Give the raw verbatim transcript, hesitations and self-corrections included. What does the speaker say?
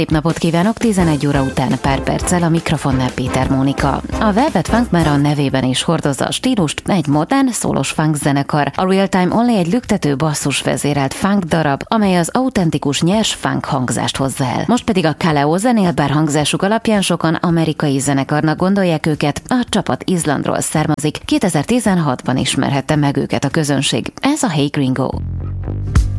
szép napot kívánok, tizenegy óra után pár perccel a mikrofonnál Péter Mónika. A Velvet Funk már a nevében is hordozza a stílust, egy modern, szólos funk zenekar. A Real Time Only egy lüktető basszus vezérelt funk darab, amely az autentikus nyers funk hangzást hozza el. Most pedig a Kaleo zenél, bár hangzásuk alapján sokan amerikai zenekarnak gondolják őket, a csapat Izlandról származik, kétezer-tizenhatban ismerhette meg őket a közönség. Ez a Hey Gringo.